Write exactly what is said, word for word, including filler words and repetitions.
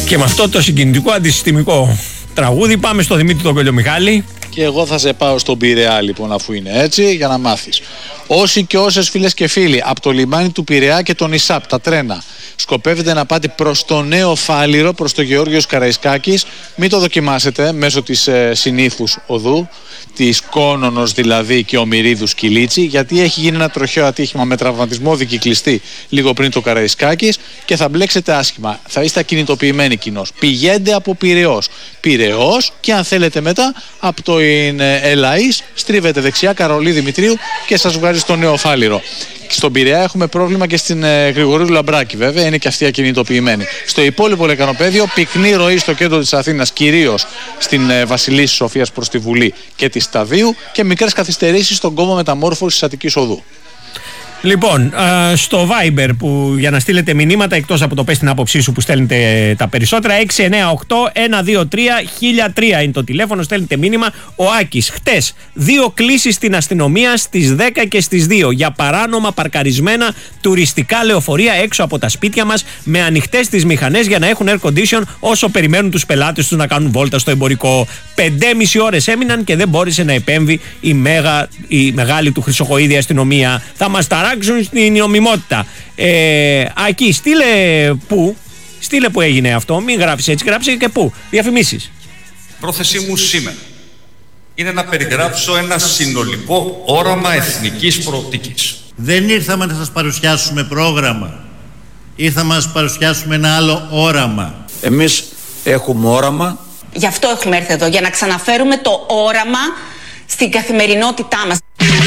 Και με αυτό το συγκινητικό αντισυστημικό τραγούδι πάμε στο Δημήτρη τον Κολιομιχάλη. Και εγώ θα σε πάω στον Πειραιά λοιπόν, αφού είναι έτσι, για να μάθεις. Όσοι και όσες φίλες και φίλοι από το λιμάνι του Πειραιά και τον ΙΣΑΠ, τα τρένα, σκοπεύετε να πάτε προς το Νέο Φάληρο, προς το Γεώργιος Καραϊσκάκης, μην το δοκιμάσετε μέσω της ε, συνήθους οδού, της Κόνονος δηλαδή και Ομηρίδους Κιλίτσι, γιατί έχει γίνει ένα τροχαίο ατύχημα με τραυματισμό δικυκλιστή λίγο πριν το Καραϊσκάκης και θα μπλέξετε άσχημα. Θα είστε ακινητοποιημένοι κοινώς. Πηγαίνετε από Πειραιώς. Πειραιώς και αν θέλετε μετά από το Ελαΐς, στρίβετε δεξιά Καρολί Δημητρίου και σας βγάζει στο Νέο Φάληρο. Στον Πειραιά έχουμε πρόβλημα και στην ε, Γρηγορίου Λαμπράκη, βέβαια, είναι και αυτή ακινητοποιημένη. Στο υπόλοιπο λεκανοπέδιο, πυκνή ροή στο κέντρο της Αθήνας, κυρίως στην ε, Βασιλίσσης Σοφίας προς τη Βουλή και τη Σταδίου, και μικρές καθυστερήσεις στον κόμμα μεταμόρφωσης Αττικής Οδού. Λοιπόν, στο Viber που για να στείλετε μηνύματα, εκτός από το πες την άποψή σου που στέλνετε τα περισσότερα, έξι εννιά οκτώ ένα δύο τρία χίλια τρία είναι το τηλέφωνο, στέλνετε μήνυμα. Ο Άκης, χτες δύο κλήσεις στην αστυνομία στις δέκα και στις δύο για παράνομα παρκαρισμένα τουριστικά λεωφορεία έξω από τα σπίτια μας με ανοιχτές τις μηχανές για να έχουν air condition όσο περιμένουν τους πελάτες τους να κάνουν βόλτα στο εμπορικό. Πεντέμιση ώρες έμειναν και δεν μπόρεσε να επέμβει η, μέγα, η μεγάλη του Χρυσοχοΐδη αστυνομία. Θα μας ταράξουν στην νομιμότητα. Ε, Ακή, στείλε πού, στείλε που έγινε αυτό, μην γράψεις έτσι, γράψε και πού. Διαφημίσεις. Πρόθεσή μου σήμερα είναι να περιγράψω ένα συνολικό όραμα εθνικής προοπτικής. Δεν ήρθαμε να σας παρουσιάσουμε πρόγραμμα. Ήρθαμε να σας παρουσιάσουμε ένα άλλο όραμα. Εμείς έχουμε όραμα. Γι' αυτό έχουμε έρθει εδώ, για να ξαναφέρουμε το όραμα στην καθημερινότητά μας.